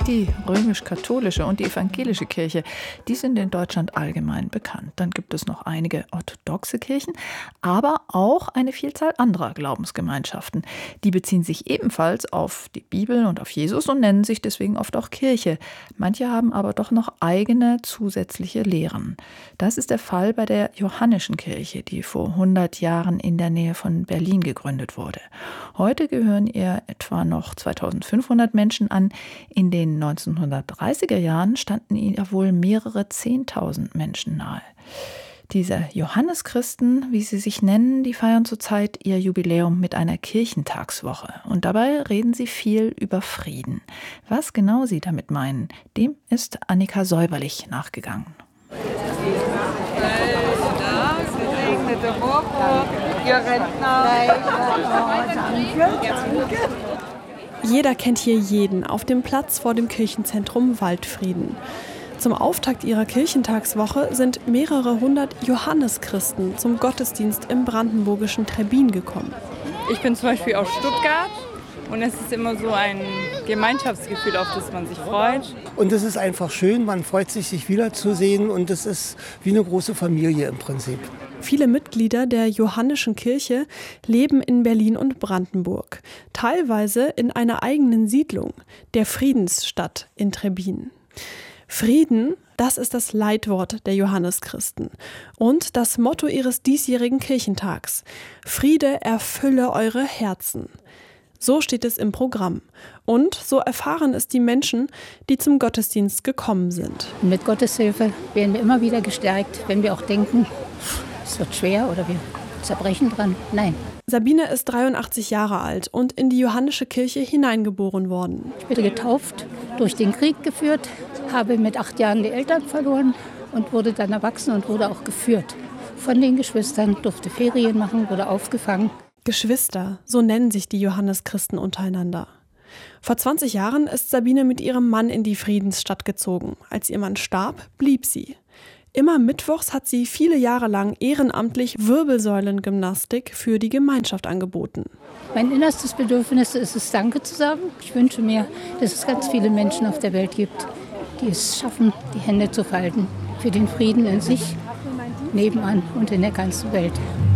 Die römisch-katholische und die evangelische Kirche, die sind in Deutschland allgemein bekannt. Dann gibt es noch einige orthodoxe Kirchen, aber auch eine Vielzahl anderer Glaubensgemeinschaften. Die beziehen sich ebenfalls auf die Bibel und auf Jesus und nennen sich deswegen oft auch Kirche. Manche haben aber doch noch eigene zusätzliche Lehren. Das ist der Fall bei der Johannischen Kirche, die vor 100 Jahren in der Nähe von Berlin gegründet wurde. Heute gehören ihr etwa noch 2500 Menschen an. In den 1930er Jahren standen ihr wohl mehrere 10.000 Menschen nahe. Diese Johanneschristen, wie sie sich nennen, die feiern zurzeit ihr Jubiläum mit einer Kirchentagswoche. Und dabei reden sie viel über Frieden. Was genau sie damit meinen, dem ist Annika Säuberlich nachgegangen. Jeder kennt hier jeden auf dem Platz vor dem Kirchenzentrum Waldfrieden. Zum Auftakt ihrer Kirchentagswoche sind mehrere hundert Johanneschristen zum Gottesdienst im brandenburgischen Trebbin gekommen. Ich bin zum Beispiel aus Stuttgart und es ist immer so ein Gemeinschaftsgefühl, auf das man sich freut. Und es ist einfach schön, man freut sich wiederzusehen und es ist wie eine große Familie im Prinzip. Viele Mitglieder der Johannischen Kirche leben in Berlin und Brandenburg, teilweise in einer eigenen Siedlung, der Friedensstadt in Trebbin. Frieden, das ist das Leitwort der Johanneschristen und das Motto ihres diesjährigen Kirchentags. Friede erfülle eure Herzen. So steht es im Programm. Und so erfahren es die Menschen, die zum Gottesdienst gekommen sind. Mit Gottes Hilfe werden wir immer wieder gestärkt, wenn wir auch denken, es wird schwer oder wir zerbrechen dran. Nein. Sabine ist 83 Jahre alt und in die Johannische Kirche hineingeboren worden. Ich bin getauft, durch den Krieg geführt, habe mit 8 Jahren die Eltern verloren und wurde dann erwachsen und wurde auch geführt. Von den Geschwistern, durfte Ferien machen, wurde aufgefangen. Geschwister, so nennen sich die Johanneschristen untereinander. Vor 20 Jahren ist Sabine mit ihrem Mann in die Friedensstadt gezogen. Als ihr Mann starb, blieb sie. Immer mittwochs hat sie viele Jahre lang ehrenamtlich Wirbelsäulengymnastik für die Gemeinschaft angeboten. Mein innerstes Bedürfnis ist es, Danke zu sagen. Ich wünsche mir, dass es ganz viele Menschen auf der Welt gibt, die es schaffen, die Hände zu falten für den Frieden in sich, nebenan und in der ganzen Welt.